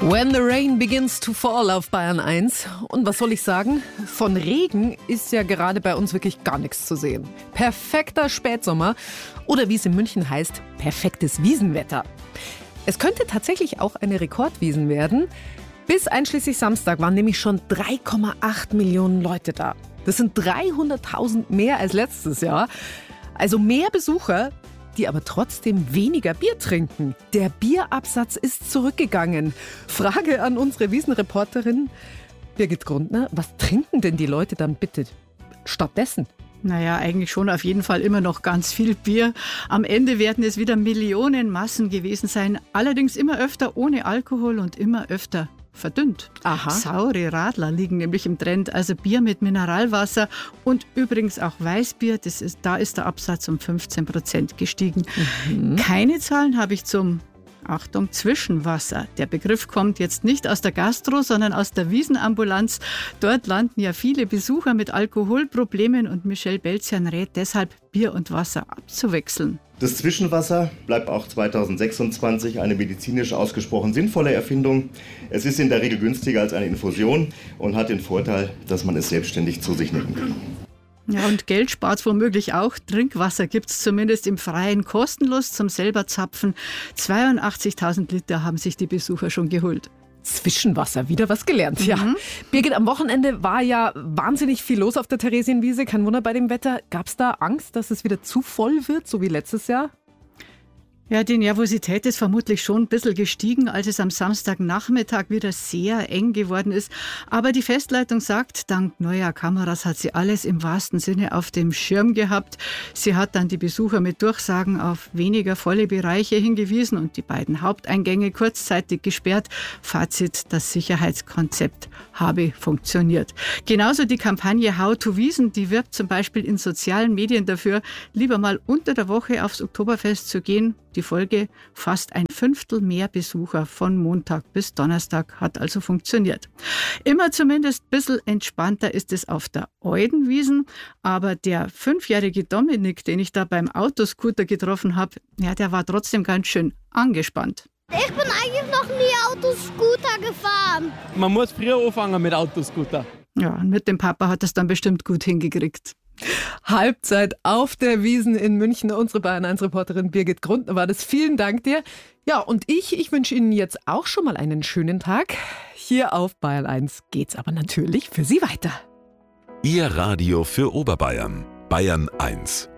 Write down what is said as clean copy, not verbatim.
When the rain begins to fall auf Bayern 1. Und was soll ich sagen? Von Regen ist ja gerade bei uns wirklich gar nichts zu sehen. Perfekter Spätsommer oder wie es in München heißt, perfektes Wiesenwetter. Es könnte tatsächlich auch eine Rekordwiesen werden. Bis einschließlich Samstag waren nämlich schon 3,8 Millionen Leute da. Das sind 300.000 mehr als letztes Jahr. Also mehr Besucher, die aber trotzdem weniger Bier trinken. Der Bierabsatz ist zurückgegangen. Frage an unsere Wiesenreporterin Birgit Grundner, was trinken denn die Leute dann bitte stattdessen? Naja, eigentlich schon auf jeden Fall immer noch ganz viel Bier. Am Ende werden es wieder Millionenmassen gewesen sein. Allerdings immer öfter ohne Alkohol und immer öfter verdünnt. Aha. Saure Radler liegen nämlich im Trend, also Bier mit Mineralwasser und übrigens auch Weißbier. Da ist der Absatz um 15% gestiegen. Keine Zahlen habe ich zum Achtung, Zwischenwasser. Der Begriff kommt jetzt nicht aus der Gastro, sondern aus der Wiesenambulanz. Dort landen ja viele Besucher mit Alkoholproblemen und Michelle Belzian rät deshalb, Bier und Wasser abzuwechseln. Das Zwischenwasser bleibt auch 2026 eine medizinisch ausgesprochen sinnvolle Erfindung. Es ist in der Regel günstiger als eine Infusion und hat den Vorteil, dass man es selbstständig zu sich nehmen kann. Ja, und Geld spart es womöglich auch. Trinkwasser gibt es zumindest im Freien kostenlos zum selber zapfen. 82.000 Liter haben sich die Besucher schon geholt. Zwischenwasser, wieder was gelernt, ja. Birgit, am Wochenende war ja wahnsinnig viel los auf der Theresienwiese. Kein Wunder bei dem Wetter. Gab es da Angst, dass es wieder zu voll wird, so wie letztes Jahr? Ja, die Nervosität ist vermutlich schon ein bisschen gestiegen, als es am Samstagnachmittag wieder sehr eng geworden ist. Aber die Festleitung sagt, dank neuer Kameras hat sie alles im wahrsten Sinne auf dem Schirm gehabt. Sie hat dann die Besucher mit Durchsagen auf weniger volle Bereiche hingewiesen und die beiden Haupteingänge kurzzeitig gesperrt. Fazit, das Sicherheitskonzept habe funktioniert. Genauso die Kampagne How to Wiesn, die wirbt zum Beispiel in sozialen Medien dafür, lieber mal unter der Woche aufs Oktoberfest zu gehen. Die Folge, fast ein Fünftel mehr Besucher von Montag bis Donnerstag hat also funktioniert. Immer zumindest ein bisschen entspannter ist es auf der Eudenwiesen, aber der 5-jährige Dominik, den ich da beim Autoscooter getroffen habe, ja, der war trotzdem ganz schön angespannt. Ich bin eigentlich noch nie Autoscooter gefahren. Man muss früher anfangen mit Autoscooter. Ja, und mit dem Papa hat es dann bestimmt gut hingekriegt. Halbzeit auf der Wiesn in München. Unsere Bayern 1 Reporterin Birgit Grundner war das. Vielen Dank dir. Ja, und ich wünsche Ihnen jetzt auch schon mal einen schönen Tag. Hier auf Bayern 1 geht's aber natürlich für Sie weiter. Ihr Radio für Oberbayern. Bayern 1.